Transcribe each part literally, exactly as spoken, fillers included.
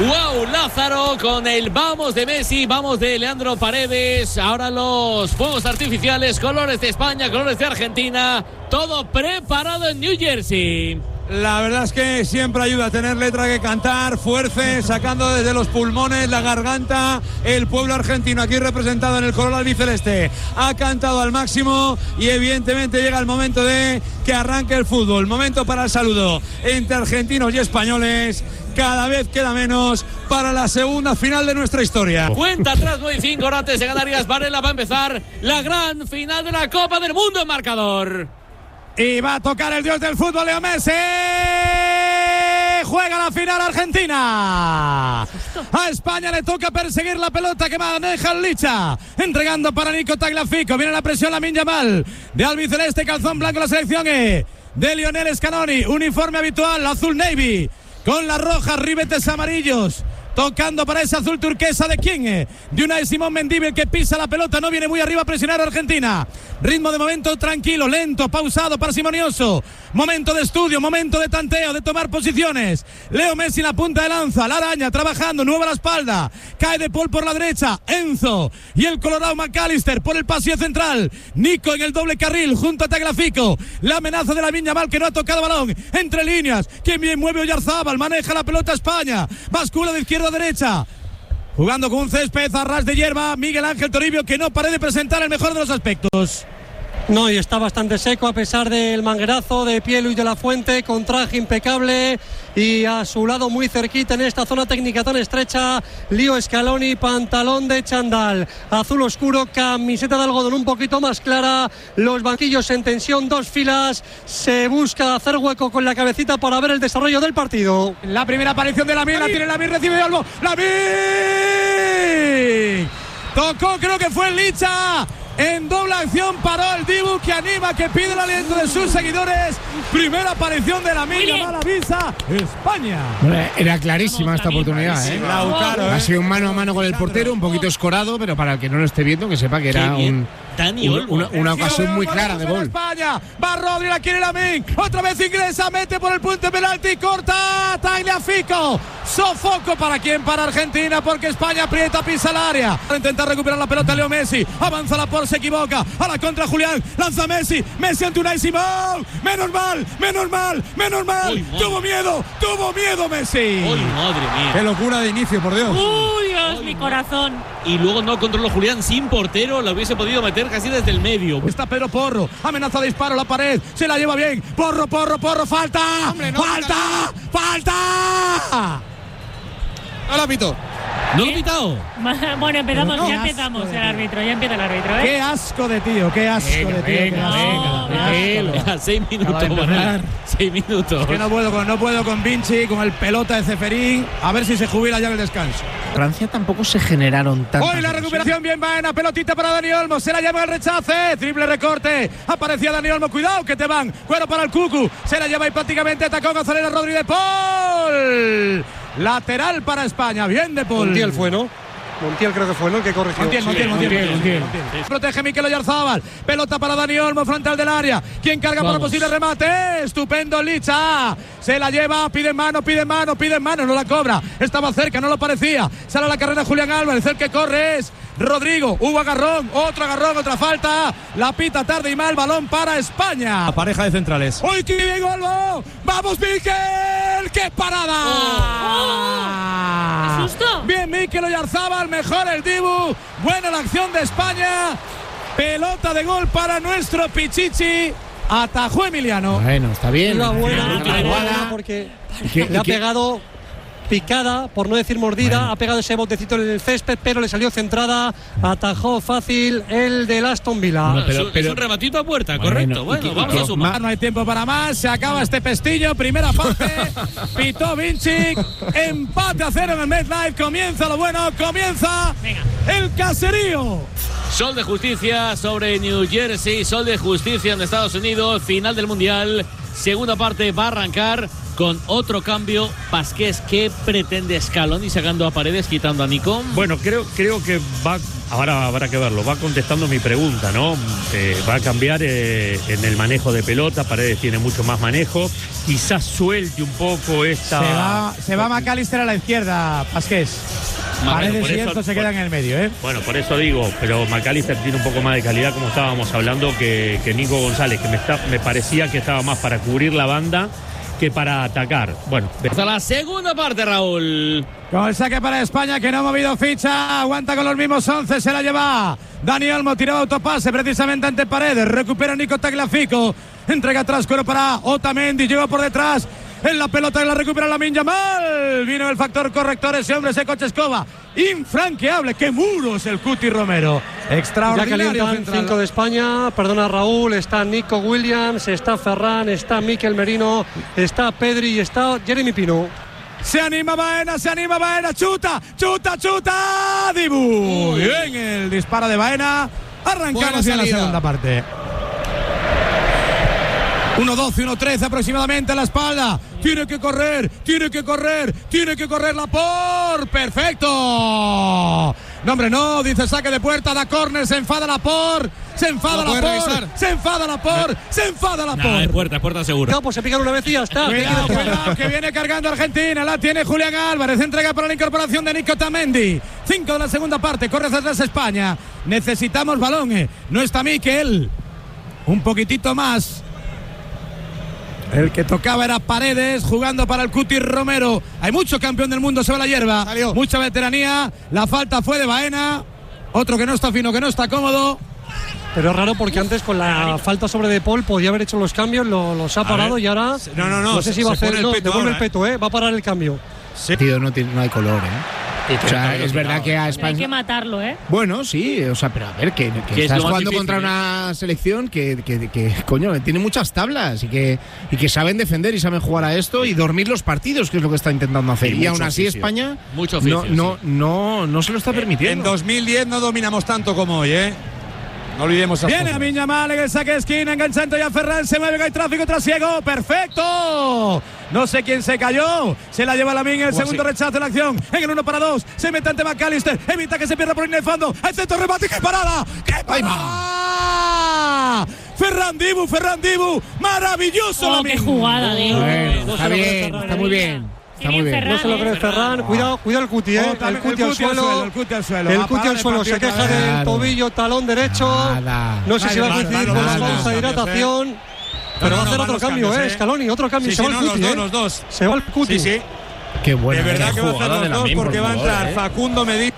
Wow, Lázaro con el vamos de Messi, vamos de Leandro Paredes. Ahora los fuegos artificiales, colores de España, colores de Argentina. Todo preparado en New Jersey. La verdad es que siempre ayuda a tener letra que cantar, fuerza, sacando desde los pulmones, la garganta. El pueblo argentino aquí representado en el color albiceleste ha cantado al máximo y evidentemente llega el momento de que arranque el fútbol. Momento para el saludo entre argentinos y españoles. Cada vez queda menos para la segunda final de nuestra historia. Cuenta atrás, nueve y cinco, Rates de Canarias. Varela va a empezar la gran final de la Copa del Mundo en marcador. Y va a tocar el dios del fútbol, Leo Messi. Juega la final Argentina. A España le toca perseguir la pelota que maneja el Licha. Entregando para Nico Tagliafico. Viene la presión Lamine Yamal. De albiceleste, calzón blanco la selección E. De Lionel Scaloni. Uniforme habitual, azul navy. Con las rojas, ribetes amarillos. Tocando para ese azul turquesa de quién, de Unai Simón Mendívil, que pisa la pelota, no viene muy arriba a presionar a Argentina. Ritmo de momento tranquilo, lento, pausado, parsimonioso. Momento de estudio, momento de tanteo, de tomar posiciones. Leo Messi en la punta de lanza, la araña trabajando, nueva la espalda. Cae De Paul por la derecha, Enzo y el colorado McAllister por el pasillo central. Nico en el doble carril junto a Tagliafico. La amenaza de Lamine Yamal, que no ha tocado balón. Entre líneas, quien bien mueve Oyarzábal, maneja la pelota España. Bascula de izquierda a derecha. Jugando con un césped a ras de hierba, Miguel Ángel Toribio, que no paré de presentar el mejor de los aspectos. No, y está bastante seco a pesar del manguerazo de pie Luis de la Fuente, con traje impecable y a su lado muy cerquita en esta zona técnica tan estrecha, Leo Scaloni, pantalón de chándal azul oscuro, camiseta de algodón un poquito más clara, los banquillos en tensión, dos filas, se busca hacer hueco con la cabecita para ver el desarrollo del partido. La primera aparición de Lamine, la tiene Lamine, recibe de Olmo, Lamine tocó, creo que fue el Licha. En doble acción paró el Dibu, que anima, que pide el aliento de sus seguidores. Primera aparición de Lamine Yamal, avisa España. Era clarísima esta oportunidad, ¿eh? Lautaro, Ha ¿eh? sido un mano a mano con el portero, un poquito escorado, pero para el que no lo esté viendo, que sepa que era un, Dani un, Olmo. una, una ocasión muy clara de gol. España, va Rodri, la quiere Lamine, otra vez ingresa, mete por el punto de penalti, corta Tagliafico. Sofoco para quién, para Argentina, porque España aprieta, pisa el área. Para intentar recuperar la pelota Leo Messi, avanza la por, se equivoca, a la contra Julián, lanza Messi, Messi ante Unai Simón, menos mal, menos mal, menos mal, Uy, tuvo miedo, tuvo miedo Messi. ¡Uy, madre mía! Qué locura de inicio, por Dios. ¡Uy, Dios, mi corazón! Y luego no controló Julián sin portero, la hubiese podido meter casi desde el medio. Está Pedro Porro, amenaza de disparo, la pared, se la lleva bien, Porro, Porro, Porro, falta, Hombre, no, falta, falta. Ahora pito. ¿No lo he pitado? Bueno, empezamos, No, ya asco empezamos de el árbitro, ya empieza el árbitro, ¿eh? Qué asco de tío, qué asco Venga, de tío. venga, qué asco. venga, No, tranquilo. Venga, seis minutos, Acaba de empezar. Manuel. Seis minutos. Que no puedo con, no puedo con Vinci, con el pelota de Ceferín, a ver si se jubila ya en el descanso. Francia tampoco se generaron tantas. Hoy la recuperación bien vaina, pelotita para Dani Olmo, se la lleva el rechace, triple recorte, aparecía Dani Olmo, cuidado que te van, cuero para el Cucu, se la lleva y prácticamente tacón González Rodri de Paul, lateral para España, bien de Paul. Montiel fue, ¿no? Montiel creo que fue, ¿no? El que corrigió. Montiel, Montiel, Montiel, Montiel, Montiel, Montiel. Montiel. Protege Mikel Oyarzábal. Pelota para Dani Olmo, frontal del área. ¿Quién carga para posible remate? Estupendo Licha. Se la lleva, pide mano, pide mano, pide mano. No la cobra. Estaba cerca, no lo parecía. Sale a la carrera Julián Álvarez. El que corre es Rodrigo. Hubo agarrón, otro agarrón, otra falta. La pita tarde y mal. Balón para España. La pareja de centrales. ¡Uy, qué bien, Olmo! ¡Vamos, Mikel! ¡Qué parada! ¡Oh! ¡Qué susto! Bien, Mikel Oyarzábal, mejor el Dibu. Buena la acción de España. Pelota de gol para nuestro Pichichi. Atajó Emiliano. Bueno, está bien. La buena, Bueno, la la buena, jugada. porque ¿Qué- le ha qué- pegado picada, por no decir mordida, Bueno. ha pegado ese botecito en el césped, pero le salió centrada, atajó fácil el del Aston Villa. Bueno, pero- es, un- pero- es un rematito a puerta, Bueno, correcto. y Bueno, que- y vamos que- a sumar. No hay tiempo para más, se acaba este pestillo, primera parte, pitó Vinci, empate a cero en el MetLife, comienza lo bueno, comienza Venga. el caserío. Sol de justicia sobre New Jersey, sol de justicia en Estados Unidos, final del Mundial, segunda parte va a arrancar con con otro cambio. Pasqués, ¿qué pretende Scaloni sacando a Paredes, quitando a Nico? Bueno, creo, creo que va, ahora habrá que verlo, va contestando mi pregunta, ¿no? Eh, va a cambiar eh, en el manejo de pelota, Paredes tiene mucho más manejo, quizás suelte un poco esta... Se va, se va McAllister a la izquierda, Pasqués. Paredes y Enzo se quedan en el medio, ¿eh? Bueno, por eso digo, pero McAllister tiene un poco más de calidad, como estábamos hablando, que, que Nico González, que me, está, me parecía que estaba más para cubrir la banda que para atacar. Bueno, hasta la segunda parte, Raúl. Con el saque para España, que no ha movido ficha, aguanta con los mismos once, se la lleva Dani Olmo, tiraba autopase precisamente ante Paredes, recupera Nico Tagliafico, entrega atrás, cuero para Otamendi, llega por detrás, en la pelota y la recupera Lamine Yamal, vino el factor corrector, ese hombre, ese coche escoba, infranqueable, qué muros el Cuti Romero, extraordinario. Ya calientan cinco de España, perdona Raúl, está Nico Williams, está Ferran, está Mikel Merino, está Pedri y está Jeremy Pino. Se anima Baena, se anima Baena, chuta, chuta, chuta, Dibu. Bien el disparo de Baena, arrancamos en la segunda parte. uno doce, uno trece aproximadamente a la espalda. Tiene que correr, tiene que correr, tiene que correr Laporte. ¡Perfecto! No, hombre, no, dice saque de puerta, da córner, se enfada Laporte, se enfada Laporte, se enfada Laporte, se enfada Laporte. No, es puerta, es puerta seguro. No, pues se pican una vez y ya está. Cuidado, cuidado, que viene cargando Argentina, la tiene Julián Álvarez, entrega para la incorporación de Nico Otamendi. Cinco de la segunda parte, corre hacia atrás España. Necesitamos balón, eh. No está Mikel. Un poquitito más. El que tocaba era Paredes, jugando para el Cuti Romero. Hay mucho campeón del mundo sobre la hierba. Salió. Mucha veteranía. La falta fue de Baena. Otro que no está fino, que no está cómodo. Pero es raro porque antes con la falta sobre De Paul podía haber hecho los cambios, lo, los ha parado y ahora no, no, no, no sé se, si va a hacer, no, devuelve ahora, el peto, ¿eh? Va a parar el cambio. Sí. Tío, no, tiene, no hay color, ¿eh? O sea, es verdad que a España... Hay que matarlo, ¿eh? Bueno, sí, o sea, pero a ver, que, que estás jugando difícil, contra una selección que, que, que, coño, tiene muchas tablas y que, y que saben defender y saben jugar a esto y dormir los partidos, que es lo que está intentando hacer. Sí, y aún así oficio. España mucho oficio, no, no, sí. no, no se lo está permitiendo. En dos mil diez no dominamos tanto como hoy, ¿eh? No olvidemos esas Viene cosas. a Lamine Yamal en el saque de esquina, enganchando ya Ferran, se mueve, que hay tráfico trasiego, perfecto. No sé quién se cayó, se la lleva Lamine en el segundo así. Rechazo de la acción, en el uno para dos, se mete ante McAllister, evita que se pierda por línea de fondo, al centro remate, ¡qué parada! ¡Qué parada! Ferran Dibu, Ferran Dibu, maravilloso oh, Lamine. ¡Qué jugada, Dibu! Bueno, está bien, está muy bien. Está muy bien. No se lo cree Ferran. Cuidado, cuidado el Cuti, ¿eh? Oh, el Cuti al suelo. El Cuti al suelo. El Cuti al suelo. Se queja del tobillo, talón derecho. Nada. No sé si va a coincidir con la pausa de hidratación. Pero va a hacer otro cambio, ¿eh? Scaloni, otro cambio. Se va el Cuti, ¿eh? Los dos. Se va el Cuti. Sí, sí. Qué bueno. De verdad que va a hacer los dos porque va a entrar ¿eh? Facundo Medina.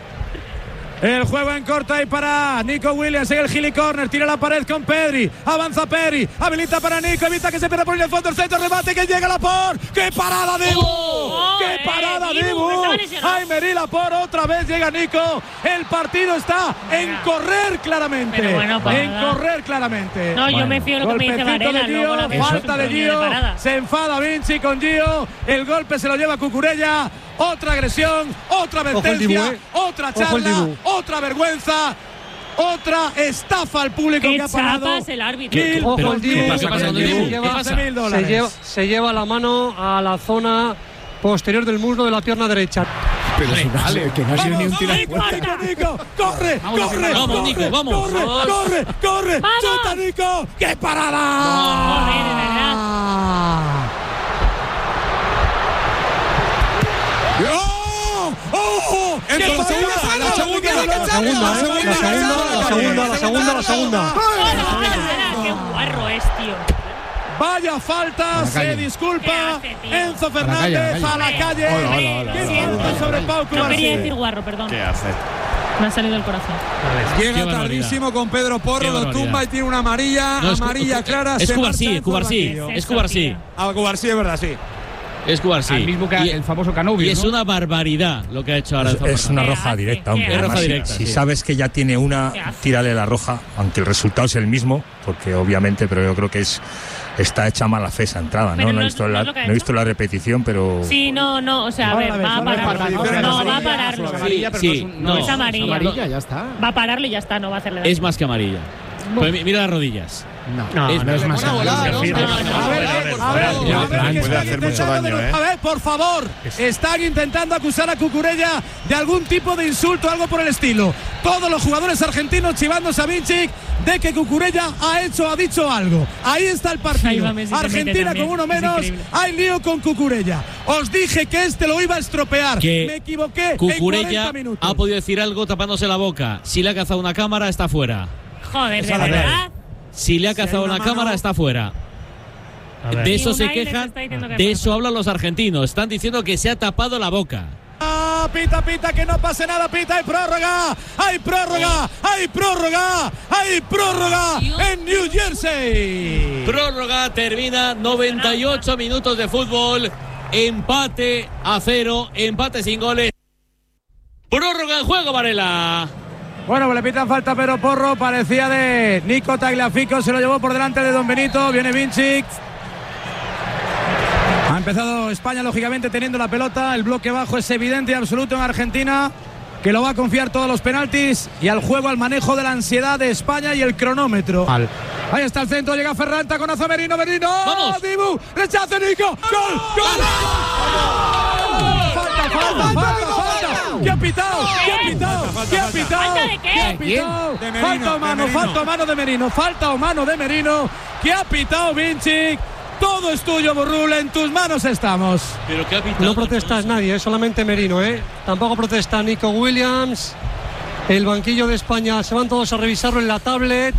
El juego en corta y para Nico Williams en el Gili Corner, tira la pared con Pedri, avanza Pedri, habilita para Nico, evita que se pierda por el fondo, el centro, remate, que llega Laporte, ¡qué parada Dibu! Oh, ¡Qué eh, parada Dibu! Dibu! ¡Ay, Meri Laporte, otra vez llega Nico! El partido está en correr claramente, Pero bueno, en correr claramente. No, yo me fío de lo que me dice Varela, de Gio, luego la falta de Gio, se enfada Vinci con Gio, el golpe se lo lleva Cucurella. Otra agresión, otra advertencia, Dibu, eh. otra charla, otra vergüenza, otra estafa al público que ha parado. chapas el árbitro. Mil, Ojo pero, el Dibu, ¿qué pasa con el Dibu? se lleva, ¿Qué pasa? mil dólares. Se lleva, se lleva la mano a la zona posterior del muslo de la pierna derecha. Pero si vale, que no ha sido ni un tiro. Nico, Nico, Nico, corre, corre, vamos, corre, Nico, vamos. corre, corre, corre, ¡Vamos! chuta Nico, qué parada. Corre, de verdad. ¡Oh! ¡Oh! Entra la segunda, la segunda, La segunda, ¿eh? La segunda, la segunda, la segunda, la segunda. ¡Qué guarro es, tío! Vaya falta, se disculpa ¿Qué hace, tío? Enzo Fernández a la calle. Hola, hola, hola, ¿Qué hola, falta sobre Pau No quería Cubarsí? decir guarro, perdón. ¿Qué hace? Me ha salido el corazón. Llega tardísimo con Pedro Porro, lo tumba y tiene una amarilla, No, es- amarilla clara. Es se Cubarsí, marcha es Cubarsí, por es Cubarsí. A Cubarsí es verdad, sí. Es Cubarsí. Al mismo que Y- el famoso Canubi, Y es ¿no? una barbaridad lo que ha hecho ahora. Es, Enzo es una Fernández. roja hace? directa, ¿Qué hombre. hace? Además, Roja si- directa, si sí. sabes que ya tiene una, ¿Qué hace? tírale la roja, aunque el resultado es el mismo, porque obviamente, pero yo creo que es está hecha mala fe esa entrada, Pero ¿no? No no he es- visto, no la, es lo que ha no he visto hecho. la repetición, pero Sí, no, no, o sea, a Ahora ver, la va a ves, ahora pararlo. la ves. No, va a Amarilla, pararlo. es Sí, sí, no, es amarilla. amarilla, ya está. Va a pararlo y ya está, no va a hacerle daño. Es más que amarilla. Pues mi- mira las rodillas. No, Es- no es más a volar, ¿no? A ver, A ver, a ver, a ver, a ver, a ver, a ver, a ver, que puede están hacer mucho intentando daño, de- ¿eh? A ver, por favor, están intentando acusar a Cucurella de algún tipo de insulto, algo por el estilo. Todos los jugadores argentinos chivándose a Vinicic de que Cucurella ha hecho, ha dicho algo. Ahí está el Ahí partido. va Messi, se mete Argentina también. con uno Es menos. increíble. Hay lío con Cucurella. Os dije que este lo iba a estropear. Que Me equivoqué. en Cucurella cuarenta minutos. ha podido decir algo tapándose la boca. Si le ha cazado una cámara, está fuera. Joder, de a ver. verdad. Si le ha cazado una una mano- cámara, está fuera. A ver. De eso Y se Unai les quejan, está diciendo que de pasa. eso hablan los argentinos. Están diciendo que se ha tapado la boca. Ah, pita, pita, que no pase nada, pita, hay prórroga, hay prórroga, hay prórroga, hay prórroga en New Jersey. Prórroga, termina noventa y ocho minutos de fútbol. Empate a cero, empate sin goles. Prórroga en juego, Varela. Bueno, pues le pitan falta, pero Porro parecía de Nico Tagliafico, se lo llevó por delante de Don Benito, viene Vinicic. Ha empezado España, lógicamente, teniendo la pelota, el bloque bajo es evidente y absoluto en Argentina, que lo va a confiar todos los penaltis y al juego, al manejo de la ansiedad de España y el cronómetro. Ahí está el centro, llega Ferran, taconazo Merino, Merino, ¡Vamos! Dibu, rechace Nico, gol, gol. Falta, falta, falta, falta. ¿Qué ha pitado? ¿Qué ha pitado? ¿Qué ha pitado? ¿Falta de qué? ¿Qué ha pitado? De Merino, Falta o de mano, Merino. falta o mano de Merino, falta o mano de Merino. ¿Qué ha pitado Vinicic? Todo es tuyo, Burrul, en tus manos estamos. Pero qué ha pitado. No protesta nadie, es solamente Merino, ¿eh? Tampoco protesta Nico Williams. El banquillo de España, se van todos a revisarlo en la tablet.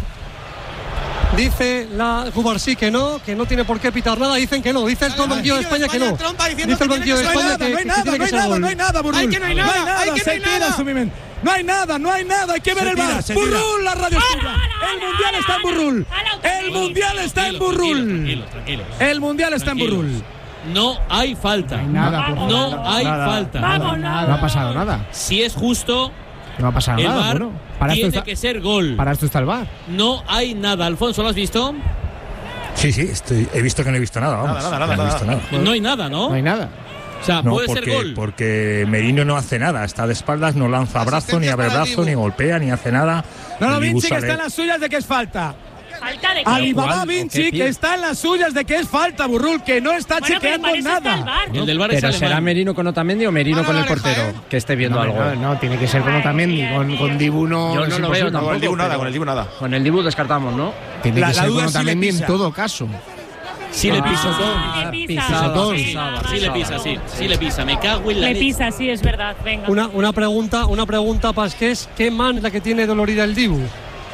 Dice la Cubarsí que no, que no tiene por qué pitar nada. Dicen que no, dice el todo el banquillo de España que no. Dice el banquillo de España que, No hay que nada, tiene no que hay ser nada, gol. no hay nada, Burrul. Ay, que no hay nada, ay, que no se hay tira nada. su mimen. No hay nada, no hay nada, hay que ver Se el tira, bar. se tira. Burrul, la radio es tuya. ¡Hala, El hala, mundial hala, está en Burrul. hala! El mundial está en Tranquilos, Burrul. Tranquilos, tranquilos. El mundial está en Tranquilos. Burrul. No hay falta. Nada, por Vamos. No hay Nada. falta. Vamos, No ha pasado nada. Si es justo, No ha pasado el nada. VAR Bueno, para, esto tiene está, que ser gol. para esto está el VAR. No hay nada. Alfonso, ¿lo has visto? Sí, sí, estoy, he visto que no he visto nada. Vamos, Nada, nada, no he nada, visto nada. nada. No hay nada, ¿no? No hay nada. O sea, No, puede porque, ser gol. porque Merino no hace nada, está de espaldas, no lanza brazo, ni abre brazo, ni golpea, ni hace nada. No, no, El Dibu Vinci que sale- está en las suyas de que es falta. ¿Falta de qué? Alibaba ¿Cuál? Vinci ¿Qué que pie? está en las suyas de que es falta, Burrul, que no está Bueno, pero chequeando para eso está el nada. VAR. El del bar es Pero será alemán. Merino con Otamendi o Merino Mano con a el la oreja, portero, ¿eh? que esté viendo No, algo. no, no, tiene que ser con Madre Otamendi. mía, Con, tío. con Dibu no. Yo es no lo imposible. veo No, con tampoco. el Dibu nada, pero con el Dibu nada. Con el Dibu descartamos, ¿no? Tiene La- que la ser duda con es si le Otamendi en pisa. todo caso. Sí le pisa. Ah, le pisa. Pisotón. Sí, nada más. Sí le pisa, sí. Sí le pisa. Me cago en la Le leche. pisa, sí, es verdad. Venga. Una, una pregunta, una pregunta, Pasqués. ¿Qué man es la que tiene dolorida el Dibu?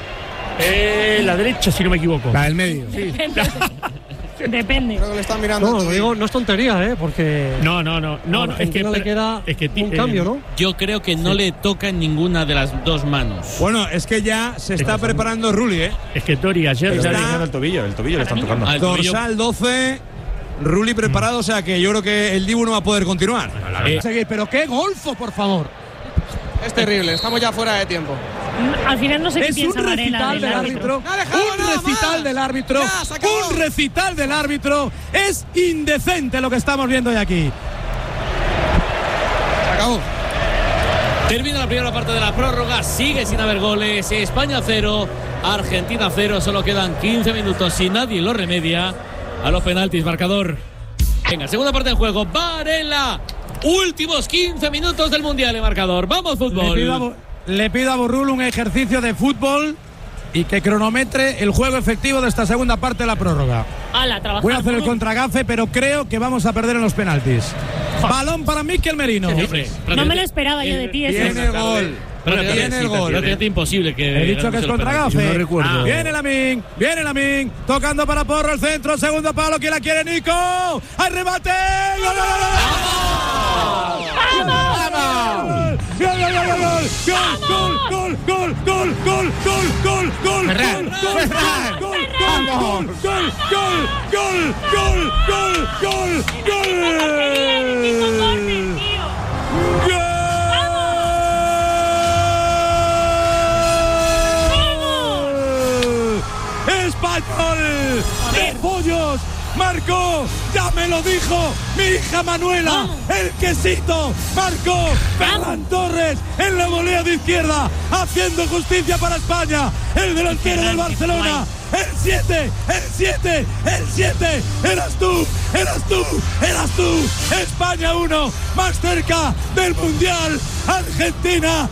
Eh, la derecha, si no me equivoco. La del medio. Depende. Depende. Creo que le están mirando. No, lo digo, no es tontería, ¿eh? Porque No, no, no. No, a no, es que, Argentina le queda es que ti- un eh, cambio, ¿no? Yo creo que no le toca en ninguna de las dos manos. Bueno, es que ya se está preparando Rulli, ¿eh? Es que Tori ayer Está- Está eliminando el tobillo, el tobillo le están tocando. Al tobillo- Dorsal doce, Rulli preparado, o sea que yo creo que el Dibu no va a poder continuar. Eh, Seguir, pero qué golfo, por favor. Es terrible, estamos ya fuera de tiempo. Al final no sé qué Es piensa un Varela recital del árbitro. No ha dejado Un nada recital más. del árbitro. Ya, se acabó. Un recital del árbitro. Es indecente lo que estamos viendo hoy aquí. Se acabó. Termina la primera parte de la prórroga, sigue sin haber goles. España cero, Argentina cero. Solo quedan quince minutos si nadie lo remedia. A los penaltis, marcador. Venga, segunda parte del juego. Varela. Últimos quince minutos del mundial en marcador. Vamos, Le pido, a, fútbol. Bo- le pido a Burrul un ejercicio de fútbol y que cronometre el juego efectivo de esta segunda parte de la prórroga. Ala, trabajar. Voy a hacer el Burrul. contragafe, pero creo que vamos a perder en los penaltis. Balón para Mikel Merino. Hombre, No me lo esperaba yo de ti, eso. Viene el gol. prácticamente- Viene el gol. prácticamente imposible que. He dicho que es ganen los penaltis. contragafe. Yo no recuerdo. Viene Lamin, viene Lamin, tocando para Porro el centro, segundo palo, ¿quién la quiere? Nico. ¡Hay remate! ¡Gol, gol, gol, gol! ¡Vamos! ¡Gol, gol, gol, gol, gol! ¡Gol, gol, gol, gol, gol, gol, gol, gol! Ferran, gol, gol, Ferran. gol, gol, gol, gol, gol, gol, gol, gol, gol, gol. ¡Gol! ¡Español! ¡De Pollos! ¡Marcó! ¡Llame Me lo dijo mi hija Manuela. El quesito marcó Ferran Torres en la volea de izquierda, haciendo justicia para España. El delantero del Barcelona. El siete, el siete, el siete. Eras tú, eras tú, eras tú. España uno, más cerca del Mundial. Argentina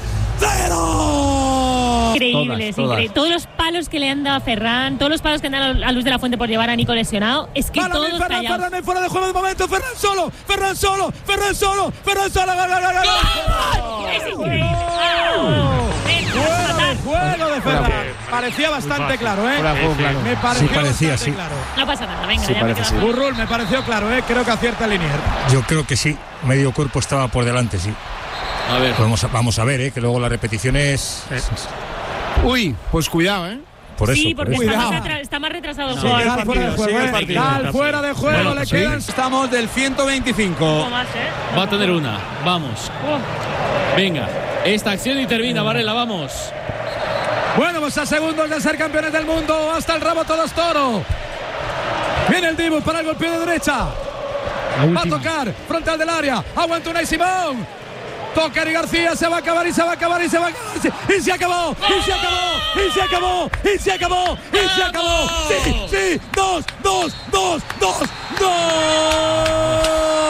cero. Increíble, Todas, increíble. Todos los palos que le han dado a Ferran, todos los palos que han dado a Luis de la Fuente por llevar a Nico lesionado, es que Para todos mí, Ferran, callados. Ferran, fuera de juego de momento. Ferran solo, Ferran solo, Ferran solo, Ferran solo. ¡Gol, gol, gol, gol! ¡Es increíble! Fuera de juego de Ferran. Parecía bastante claro, ¿eh? Me pareció Sí, parecía, bastante sí. claro. No pasa nada, venga, Sí, ya me parece, quedo. sí. Burrul, me pareció claro, ¿eh? Creo que acierta Linier. Yo creo que sí, medio cuerpo estaba por delante, sí. A ver. Vamos a, vamos a ver, ¿eh? Que luego la repetición es. Uy, pues cuidado, ¿eh? Por eso. Sí, por porque eso. está más, atra- está más retrasado el Sí, juego. Gal fuera de juego, sigue el ¿eh? partido. Gal fuera de juego, Bueno, le sí. quedan. Estamos del ciento veinticinco. Más, ¿eh? Va a tener una. Vamos. Venga. Esta acción y termina, Varela, vamos. Bueno, pues a segundos de ser campeones del mundo. Hasta el rabo todos toro. Viene el Dibu para el golpeo de derecha. Va a tocar frontal del área. Aguanta Unai Simón. Toca Eric García. Se va a acabar y se va a acabar y se va a acabar. Y se acabó. Y se acabó. Y se acabó. Y se acabó. Y se acabó. Sí, sí. Dos, dos, dos, dos, dos.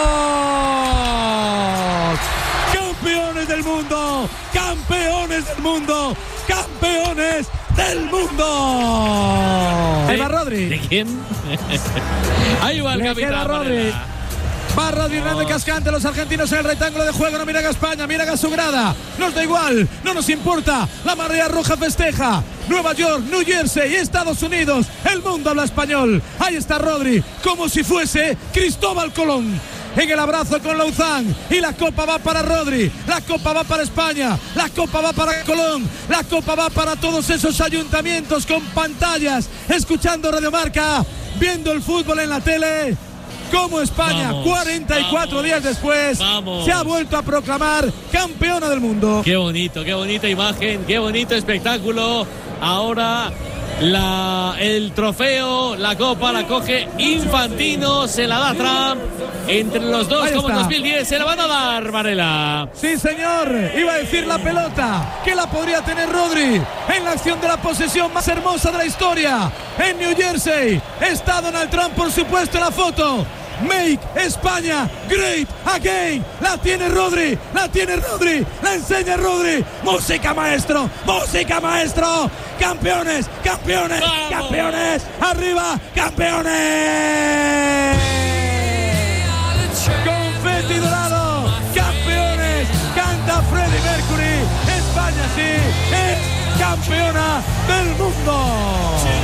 Campeones del mundo. Campeones del mundo. Campeones del mundo. Ahí va Rodri. ¿De quién? Ahí va el Le capitán. queda Rodri. Varela. Va Rodri Hernández Cascante, los argentinos en el rectángulo de juego, no miran a España, miran a su grada. Nos da igual, no nos importa. La marea roja festeja. Nueva York, New Jersey, Estados Unidos. El mundo habla español. Ahí está Rodri, como si fuese Cristóbal Colón. En el abrazo con Lauzán. Y la copa va para Rodri. La copa va para España. La copa va para Colón. La copa va para todos esos ayuntamientos con pantallas. Escuchando Radio Marca. Viendo el fútbol en la tele. Como España, Vamos, cuarenta y cuatro vamos, días después, vamos. se ha vuelto a proclamar campeona del mundo. Qué bonito, qué bonita imagen, qué bonito espectáculo. Ahora la, el trofeo, la copa la coge Infantino, se la da Trump. Entre los dos, Ahí como en está. dos mil diez, se la van a dar, Varela. Sí, señor, iba a decir la pelota, que la podría tener Rodri en la acción de la posesión más hermosa de la historia. En New Jersey está Donald Trump, por supuesto, en la foto. Make España great again. La tiene Rodri, la tiene Rodri, la enseña Rodri. Música maestro, música maestro. Campeones, campeones, ¡Vamos! campeones. Arriba, campeones. Confeti dorado, campeones. Canta Freddie Mercury. España sí es campeona del mundo.